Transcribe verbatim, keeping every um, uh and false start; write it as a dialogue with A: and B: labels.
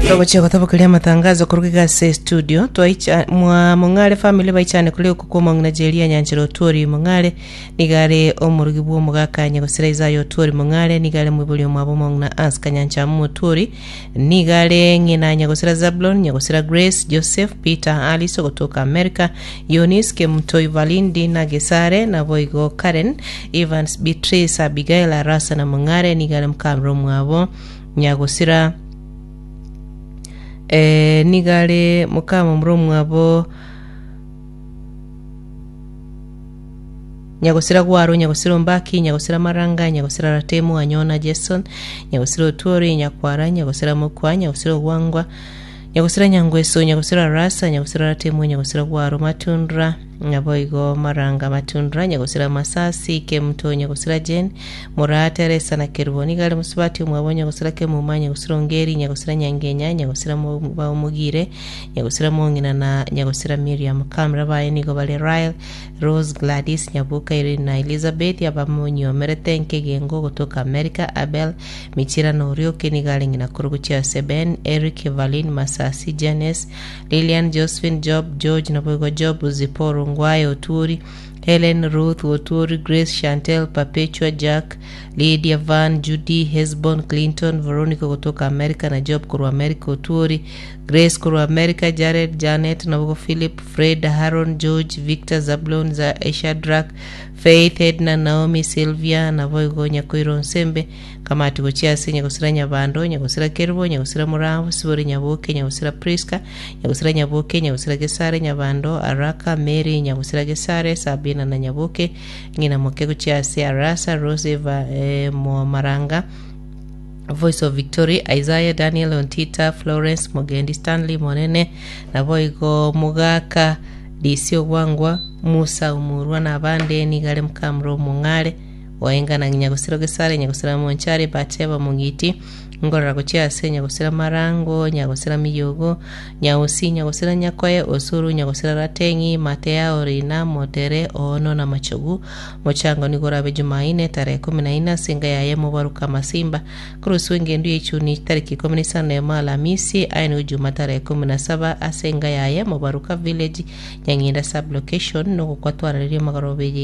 A: Roboche kwa tabukulia matangazo kurugiga se studio twaicha mwa mungale family baichane kuli okukoma Nigeria nyanjiro tori mungale nigare omurugi bwo mugakanye gusiraiza yo tori mungale nigare mwibuli mwabo mongna aska nyancha mu tori nigare ngina nyagosira Zablon nyagosira Grace Joseph Peter Alice kutoka America Yonis Kemtoi Valindi na Gesare na Boigo Karen Evans Beatrice Abigail Arasa na mungale nigare mkamro mwabo nyagosira Eh, nigale mukama mromu abo nyagosira gwaro nyagosira mbaki nyagosira maranga nyagosira ratemu anyona Jason nyagosira otori nyakwara nyagosira mukwa nyagosira wangwa nyagosira nyangweso nyagosira rasa nyagosira ratemu nyagosira gwaro matundra Nyaboigo maranga matundra nyagosira masasi Kemto nyagosira Jen Mura Teresa na Keruboni gale musubati umwabo nyagosira Kemuma nyagosira Ngeri nyagosira Nyangenya nyagosira Mugire nyagosira Mongina na nyagosira Miriam Kamra baye nigo bale Ryle Rose Gladys Nyabuka Irene na Elizabeth yabamonyo meretenke gengo kutoka America Abel Michira na Urioke nigale ngina kuruguchia Seben Eric Valin Masasi Janice Lilian Josephine Job George Naboigo Job Uziporo Ngwaye Oturi Helen Ruth Oturi Grace Chantel Perpetua Jack Lydia Van Judy Hesbon Clinton Veronica kutoka America na Job kuru America Oturi Grace kuru America Jared Janet Nabogo Philip Fred Haron George Victor Zablon za Aisha Drak Faith Edna Naomi Sylvia na Voigo Nyakoiro Nsembe kama tukuchia se nyagosira Nyabando nyagosira Kerbo nyagosira Murambo Sibori Nyaboke nyagosira Priska nyagosira Nyaboke nyagosira Gesare Nyabando Araka Mary nyagosira Gesare Sabina na Nyaboke ngina moke kuchia se Arasa Rose Eva eh, Mo Maranga Voice of Victory Isaiah Daniel Ontita Florence Mogendi Stanley Monene na Voigo Mugaka Disio Wangwa Musa Umurwa na bande nigale mkamro mungale waenga na nyagosira Gesare nyagosira Monchari Bateba Mungiti ngorora kuchia se nyagosira Marango nyagosira Miyogo nyausi nyagosira Nyakoye Osuru nyagosira Ratengi Matea Orina Motere Ono na Machogu Mochango nigorabe Jumaine tarehe kumi na nne singa yaye mubaruka Masimba kuruswenge ndu yichuni tariki kumi na tano ya Alhamisi ainu Juma tarehe kumi na saba asenga yaye mubaruka village nyanginda sub location no kwatwara ri magarobe